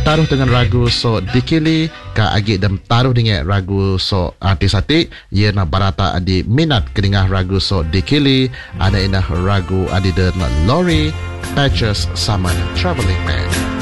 taruh dengan ragu so dikili ka agi dam taruh dengan ragu so artis hati ia na barata adi minat kedingah ragu so dikili ada inah ragu adi dan lorry patches sama traveling man.